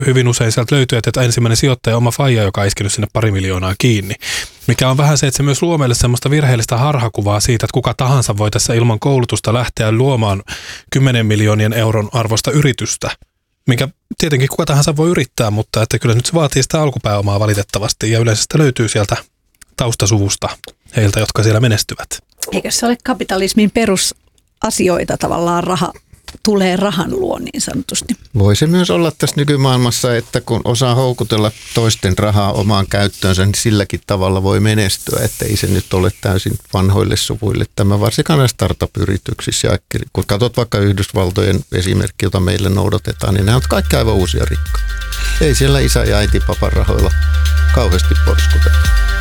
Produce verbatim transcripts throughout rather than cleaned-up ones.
hyvin usein sieltä löytyy, että ensimmäinen sijoittaja on oma faija, joka on iskenyt sinne pari miljoonaa kiinni. Mikä on vähän se, että se myös luo meille semmoista virheellistä harhakuvaa siitä, että kuka tahansa voi tässä ilman koulutusta lähteä luomaan kymmenen miljoonien euron arvosta yritystä. Minkä tietenkin kuka tahansa voi yrittää, mutta että kyllä nyt se vaatii sitä alkupääomaa valitettavasti ja yleensä sitä löytyy sieltä taustasuvusta heiltä, jotka siellä menestyvät. Eikö se ole kapitalismin perusasioita tavallaan raha? Tulee rahan luo niin sanotusti. Voi se myös olla tässä nykymaailmassa, että kun osaa houkutella toisten rahaa omaan käyttöönsä, niin silläkin tavalla voi menestyä, että ei se nyt ole täysin vanhoille suvuille. Tämä varsinkaan näissä startup-yrityksissä. Ja kun katsot vaikka Yhdysvaltojen esimerkki, jota meille noudatetaan, niin nämä on kaikki aivan uusia rikkaita. Ei siellä isä ja äiti papan rahoilla kauheasti porskuteta.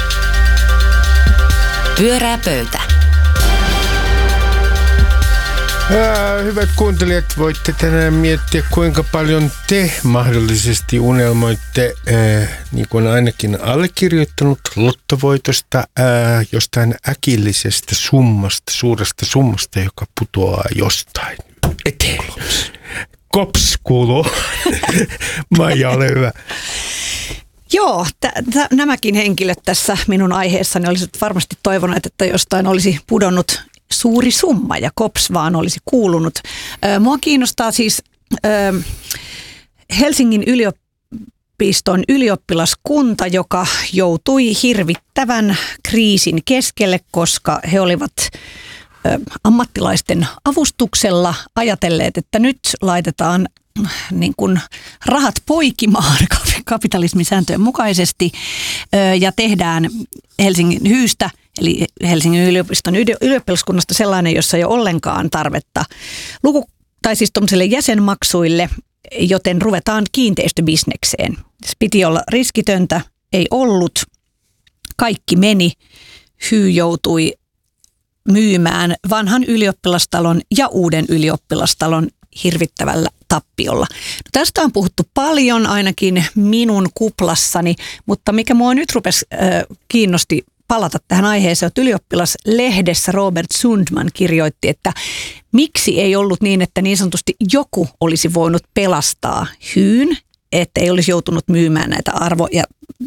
Pyörää pöytä. Ää, hyvät kuuntelijat, voitte tänään miettiä, kuinka paljon te mahdollisesti unelmoitte, ää, niin kuin ainakin allekirjoittanut, lottovoitosta, ää, jostain äkillisestä summasta, suuresta summasta, joka putoaa jostain eteen. Kops kuuluu. Maija, ole hyvä. Joo, t- t- nämäkin henkilöt tässä minun aiheessani olisivat varmasti toivoneet, että jostain olisi pudonnut suuri summa ja kops vaan olisi kuulunut. Mua kiinnostaa siis Helsingin yliopiston ylioppilaskunta, joka joutui hirvittävän kriisin keskelle, koska he olivat ammattilaisten avustuksella ajatelleet, että nyt laitetaan niin kuin rahat poikimaan kapitalismin sääntöjen mukaisesti ja tehdään Helsingin hyystä, eli Helsingin yliopiston ylioppilaskunnasta sellainen, jossa ei ole ollenkaan tarvetta luku, tai siis tuollaisille jäsenmaksuille, joten ruvetaan kiinteistöbisnekseen. Se piti olla riskitöntä, ei ollut, kaikki meni, hyy joutui myymään vanhan ylioppilastalon ja uuden ylioppilastalon hirvittävällä tappiolla. No, tästä on puhuttu paljon ainakin minun kuplassani, mutta mikä mua nyt rupesi äh, kiinnosti palata tähän aiheeseen, että ylioppilaslehdessä Robert Sundman kirjoitti, että miksi ei ollut niin, että niin sanotusti joku olisi voinut pelastaa hyyn, että ei olisi joutunut myymään näitä arvo- ja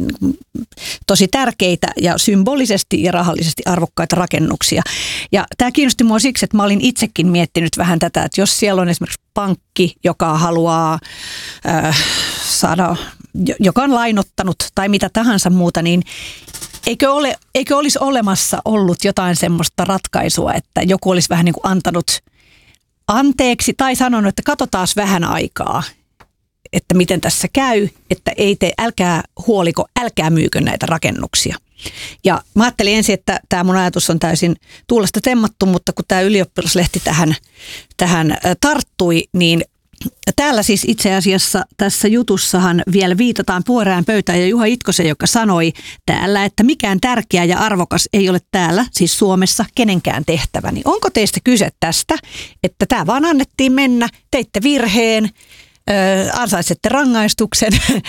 tosi tärkeitä ja symbolisesti ja rahallisesti arvokkaita rakennuksia. Ja tämä kiinnosti mua siksi, että mä olin itsekin miettinyt vähän tätä, että jos siellä on esimerkiksi pankki, joka haluaa äh, saada, joka on lainottanut tai mitä tahansa muuta, niin eikö, ole, eikö olisi olemassa ollut jotain semmoista ratkaisua, että joku olisi vähän niin kuin antanut anteeksi tai sanonut, että katsotaan vähän aikaa, että miten tässä käy, että ei te, älkää huoliko, älkää myykö näitä rakennuksia. Ja mä ajattelin ensin, että tämä mun ajatus on täysin tuulesta temmattu, mutta kun tämä ylioppilaslehti tähän, tähän tarttui, niin täällä siis itse asiassa tässä jutussahan vielä viitataan Pyörään pöytään ja Juha Itkosen, joka sanoi täällä, että mikään tärkeä ja arvokas ei ole täällä, siis Suomessa, kenenkään tehtävä. Niin onko teistä kyse tästä, että tämä vaan annettiin mennä, teitte virheen, Ö, ansaitsette rangaistuksen,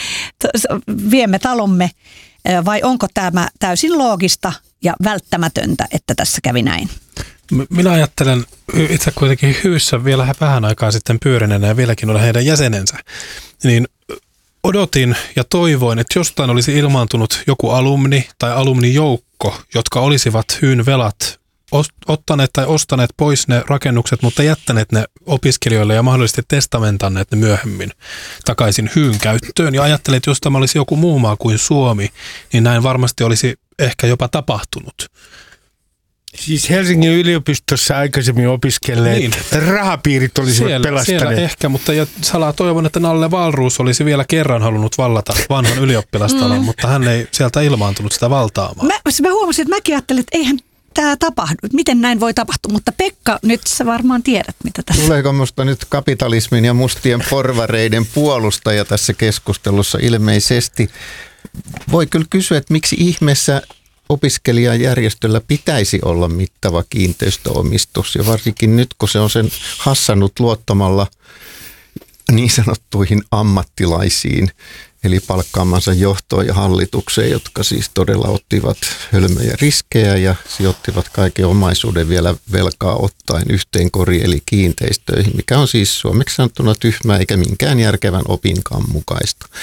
viemme talomme, ö, vai onko tämä täysin loogista ja välttämätöntä, että tässä kävi näin? Minä ajattelen itse kuitenkin hyyssä vielä vähän aikaa sitten pyörinenä ja vieläkin olen heidän jäsenensä, niin odotin ja toivoin, että jostain olisi ilmaantunut joku alumni tai alumnijoukko, jotka olisivat hyyn velat ottaneet tai ostaneet pois ne rakennukset, mutta jättäneet ne opiskelijoille ja mahdollisesti testamentanneet ne myöhemmin takaisin hyyn käyttöön. Ja ajattelin, että jos tämä olisi joku muu maa kuin Suomi, niin näin varmasti olisi ehkä jopa tapahtunut. Siis Helsingin yliopistossa aikaisemmin opiskelleet niin. Rahapiirit olisivat siellä, pelastaneet. Siellä ehkä, mutta ja salaa toivon, että Nalle Wahlroos olisi vielä kerran halunnut vallata vanhan ylioppilastalon, mm. mutta hän ei sieltä ilmaantunut sitä valtaamaan. Mä, mä huomasin, että mäkin ajattelin, että eihän tämä tapahdu. Miten näin voi tapahtua? Mutta Pekka, nyt sä varmaan tiedät, mitä tässä. Tuleeko musta nyt kapitalismin ja mustien porvareiden puolustaja tässä keskustelussa ilmeisesti? Voi kyllä kysyä, että miksi ihmeessä opiskelijajärjestöllä pitäisi olla mittava kiinteistöomistus. Ja varsinkin nyt, kun se on sen hassannut luottamalla niin sanottuihin ammattilaisiin. eli palkkaamansa johtoon ja hallitukseen, jotka siis todella ottivat hölmöjä riskejä ja sijoittivat kaiken omaisuuden vielä velkaa ottaen yhteen koriin eli kiinteistöihin, mikä on siis suomeksi sanottuna tyhmää eikä minkään järkevän opinkaan mukaista.